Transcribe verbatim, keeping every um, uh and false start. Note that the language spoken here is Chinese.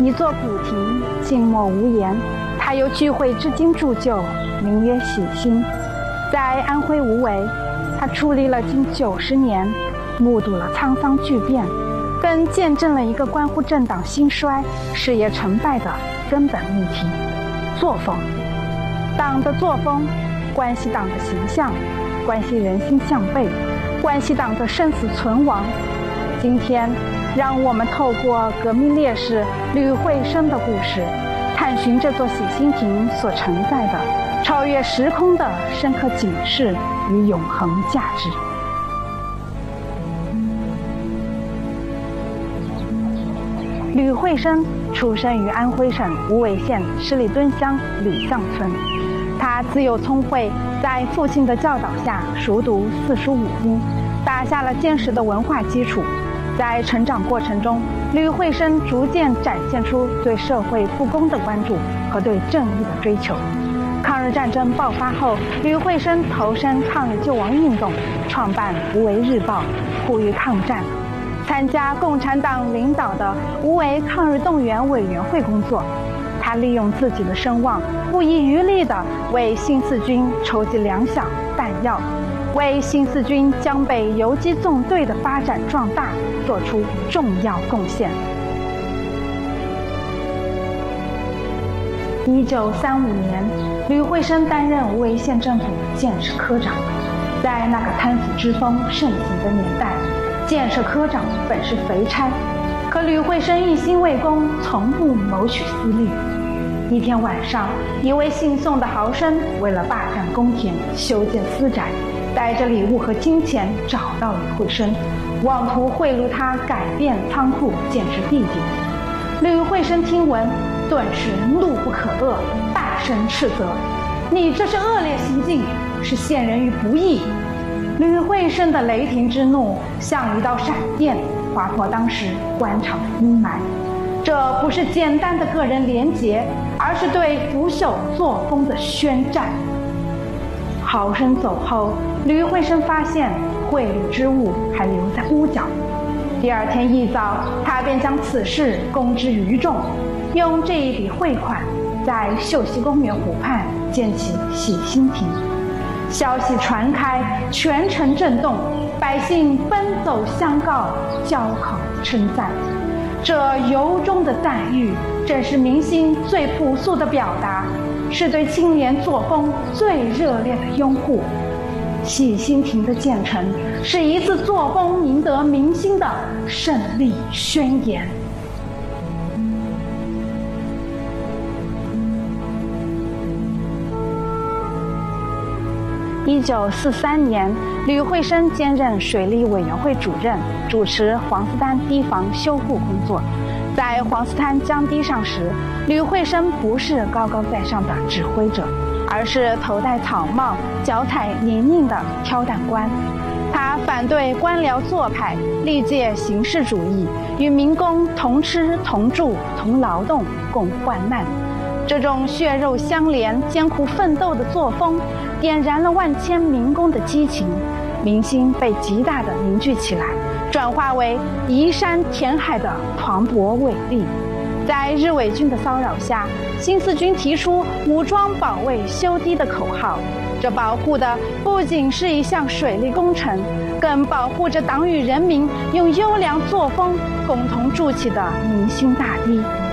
一座古亭，静默无言。它由聚会至今铸就，名曰喜心。在安徽无为，他矗立了近九十年，目睹了沧桑巨变，更见证了一个关乎政党兴衰、事业成败的根本命题——作风。党的作风关系党的形象，关系人心向背，关系党的生死存亡。今天，让我们透过革命烈士吕慧生的故事，探寻这座喜心亭所承载的超越时空的深刻警示与永恒价值。吕慧生出生于安徽省无为县十里墩乡吕巷村，他自幼聪慧，在父亲的教导下熟读四书五经，打下了坚实的文化基础。在成长过程中，吕慧生逐渐展现出对社会不公的关注和对正义的追求。抗日战争爆发后，吕慧生投身抗日救亡运动，创办《无为日报》，呼吁抗战，参加共产党领导的无为抗日动员委员会工作。他利用自己的声望，不遗余力地为新四军筹集粮饷弹药，为新四军江北游击纵队的发展壮大做出重要贡献。一九三五年，吕慧生担任无为县政府建设科长。在那个贪腐之风盛行的年代，建设科长本是肥差，可吕慧生一心为公，从不谋取私利。一天晚上，一位姓宋的豪绅为了霸占公田、修建私宅，带着礼物和金钱找到吕慧生，妄图贿赂他改变仓库建设地点。吕慧生听闻，顿时怒不可遏，大声斥责：“你这是恶劣行径，是陷人于不义！”吕慧生的雷霆之怒像一道闪电，划破当时官场的阴霾。这不是简单的个人廉洁，而是对腐朽作风的宣战。豪绅走后，吕慧生发现贿赂之物还留在屋角。第二天一早，他便将此事公之于众，用这一笔汇款，在秀溪公园湖畔建起喜心亭。消息传开，全城震动，百姓奔走相告，交口称赞。这由衷的赞誉，正是民心最朴素的表达，是对青年作风最热烈的拥护。喜心亭的建成，是一次作风赢得民心的胜利宣言。一九四三年，吕慧生兼任水利委员会主任，主持黄斯滩堤防修护工作。在黄斯滩江堤上时，吕慧生不是高高在上的指挥者，而是头戴草帽、脚踩泥泞的挑担官。他反对官僚做派，力戒形式主义，与民工同吃同住同劳动共患难。这种血肉相连、艰苦奋斗的作风，点燃了万千民工的激情，民心被极大的凝聚起来，转化为移山填海的磅礴伟力。在日伪军的骚扰下，新四军提出武装保卫修堤的口号，这保护的不仅是一项水利工程，更保护着党与人民用优良作风共同筑起的民心大堤。